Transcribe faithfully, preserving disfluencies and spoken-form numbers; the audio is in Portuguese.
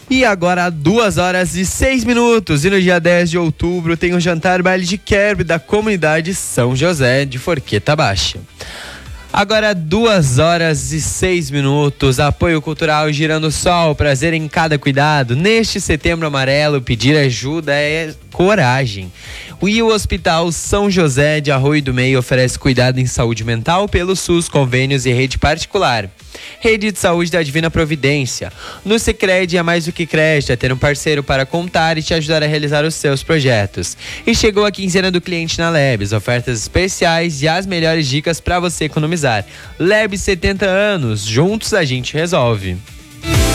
E agora, duas horas e seis minutos. E no dia dez de outubro tem o jantar baile de querb da comunidade São José de Forqueta Baixa. Agora, duas horas e seis minutos. Apoio cultural Girando Sol, prazer em cada cuidado. Neste setembro amarelo, pedir ajuda é coragem. E o Hospital São José de Arroio do Meio oferece cuidado em saúde mental pelo SUS, convênios e rede particular. Rede de Saúde da Divina Providência. No Sicredi é mais do que crédito, é ter um parceiro para contar e te ajudar a realizar os seus projetos. E chegou a quinzena do cliente na Lebes, ofertas especiais e as melhores dicas para você economizar. Lebes setenta anos, juntos a gente resolve.